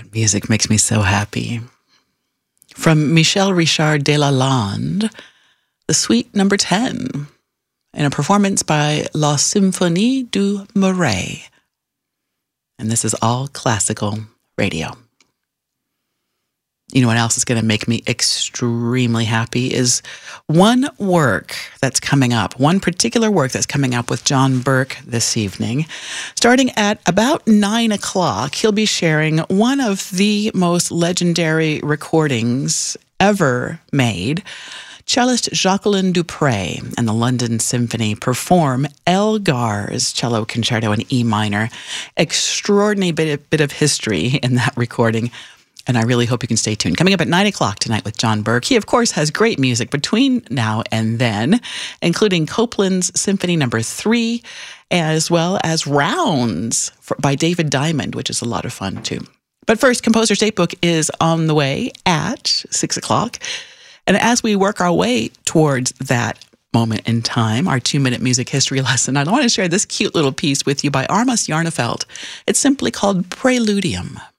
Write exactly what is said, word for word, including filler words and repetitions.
Music makes me so happy. From Michel Richard de Lalande, the Suite Number ten, in a performance by La Symphonie du Marais. And this is all classical radio. You know what else is going to make me extremely happy is one work that's coming up, one particular work that's coming up with John Burke this evening. Starting at about nine o'clock, he'll be sharing one of the most legendary recordings ever made. Cellist Jacqueline Dupre and the London Symphony perform Elgar's cello concerto in E minor. Extraordinary bit, bit of history in that recording. And I really hope you can stay tuned. Coming up at nine o'clock tonight with John Burke. He, of course, has great music between now and then, including Copland's Symphony Number three, as well as Rounds for, by David Diamond, which is a lot of fun, too. But first, Composer's Datebook is on the way at six o'clock. And as we work our way towards that moment in time, our two-minute music history lesson, I want to share this cute little piece with you by Armas Jarnefeld. It's simply called Preludium.